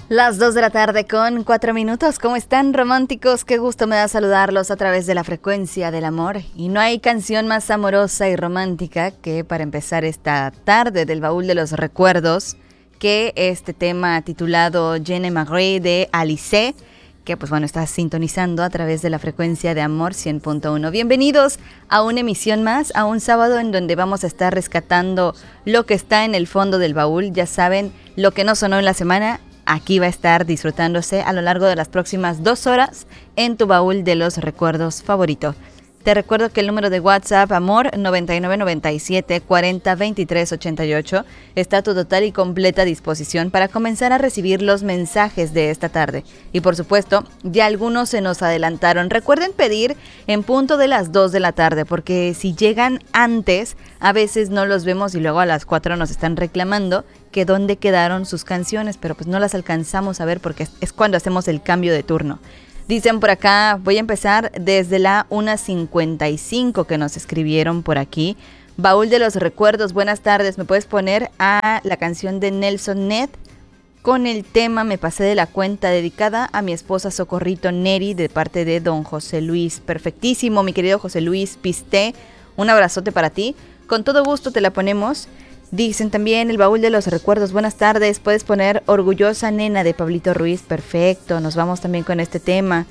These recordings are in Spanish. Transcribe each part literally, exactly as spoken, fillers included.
Las dos de la tarde con cuatro minutos. ¿Cómo están, románticos? Qué gusto me da saludarlos a través de la frecuencia del amor. Y no hay canción más amorosa y romántica que para empezar esta tarde del baúl de los recuerdos que este tema titulado Je ne m'arrête de Alice, que pues bueno, está sintonizando a través de la frecuencia de amor cien punto uno. Bienvenidos a una emisión más, a un sábado en donde vamos a estar rescatando lo que está en el fondo del baúl. Ya saben, lo que no sonó en la semana, aquí va a estar disfrutándose a lo largo de las próximas dos horas en tu baúl de los recuerdos favorito. Te recuerdo que el número de WhatsApp, amor, noventa y nueve noventa y siete cuarenta veintitrés ochenta y ocho, está a tu total y completa disposición para comenzar a recibir los mensajes de esta tarde. Y por supuesto, ya algunos se nos adelantaron. Recuerden pedir en punto de las dos de la tarde, porque si llegan antes, a veces no los vemos y luego a las cuatro nos están reclamando que dónde quedaron sus canciones, pero pues no las alcanzamos a ver porque es cuando hacemos el cambio de turno. Dicen por acá, voy a empezar desde la una cincuenta y cinco que nos escribieron por aquí. Baúl de los recuerdos, buenas tardes. ¿Me puedes poner a la canción de Nelson Ned con el tema Me pasé de la cuenta, dedicada a mi esposa Socorrito Neri de parte de don José Luis? Perfectísimo, mi querido José Luis Piste. Un abrazote para ti. Con todo gusto te la ponemos. Dicen también el baúl de los recuerdos, buenas tardes, puedes poner Orgullosa Nena de Pablito Ruiz, perfecto, nos vamos también con este tema.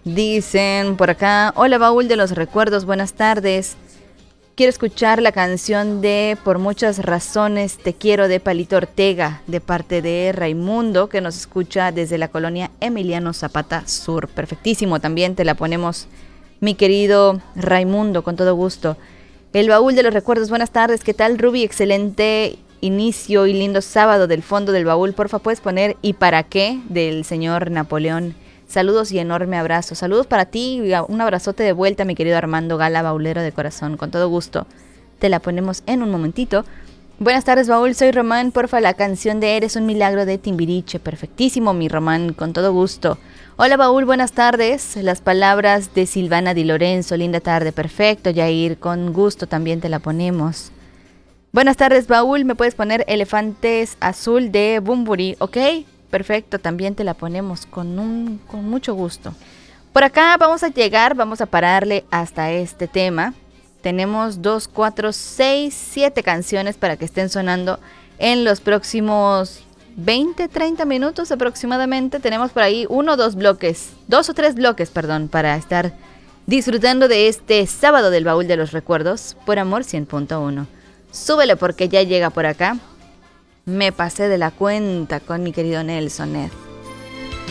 Dicen por acá, hola baúl de los recuerdos, buenas tardes, quiero escuchar la canción de Por muchas razones te quiero de Palito Ortega, de parte de Raimundo, que nos escucha desde la colonia Emiliano Zapata Sur, perfectísimo, también te la ponemos, mi querido Raimundo, con todo gusto. El baúl de los recuerdos, buenas tardes, ¿qué tal Ruby? Excelente inicio y lindo sábado del fondo del baúl. Porfa, puedes poner ¿Y para qué? Del señor Napoleón. Saludos y enorme abrazo. Saludos para ti, un abrazote de vuelta, mi querido Armando Gala, baulero de corazón, con todo gusto. Te la ponemos en un momentito. Buenas tardes, baúl, soy Román, porfa, la canción de Eres un milagro de Timbiriche. Perfectísimo, mi Román, con todo gusto. Hola baúl, buenas tardes. Las palabras de Silvana Di Lorenzo, linda tarde, perfecto, Yair, con gusto también te la ponemos. Buenas tardes baúl, me puedes poner Elefantes Azul de Bumburi, ¿ok? Perfecto, también te la ponemos con, un, con mucho gusto. Por acá vamos a llegar, vamos a pararle hasta este tema. Tenemos dos, cuatro, seis, siete canciones para que estén sonando en los próximos veinte, treinta minutos aproximadamente. Tenemos por ahí uno o dos bloques, dos o tres bloques, perdón, para estar disfrutando de este sábado del baúl de los recuerdos por Amor cien punto uno. Súbele porque ya llega por acá. Me pasé de la cuenta con mi querido Nelson Ned.